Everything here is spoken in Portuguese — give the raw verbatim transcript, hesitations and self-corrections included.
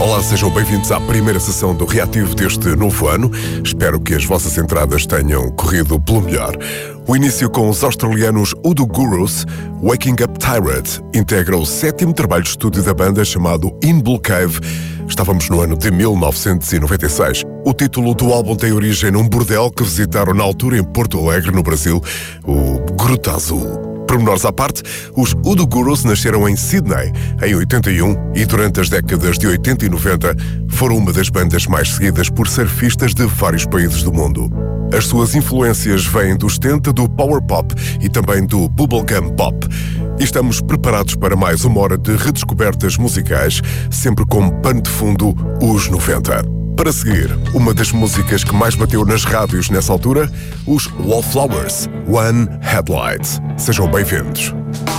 Olá, sejam bem-vindos à primeira sessão do Reativo deste novo ano. Espero que as vossas entradas tenham corrido pelo melhor. O início com os australianos Udo Gurus, Waking Up Tired, integra o sétimo trabalho de estúdio da banda chamado In Bull Cave. Estávamos no ano de mil novecentos e noventa e seis. O título do álbum tem origem num bordel que visitaram na altura em Porto Alegre, no Brasil, o Gruta Azul. Pormenores à parte, os Udo Gurus nasceram em Sydney em oitenta e um e durante as décadas de oitenta e noventa foram uma das bandas mais seguidas por surfistas de vários países do mundo. As suas influências vêm do setenta, do power pop e também do bubblegum pop. E estamos preparados para mais uma hora de redescobertas musicais, sempre como pano de fundo os noventa. Para seguir, uma das músicas que mais bateu nas rádios nessa altura, os Wallflowers, One Headlight. Sejam bem-vindos.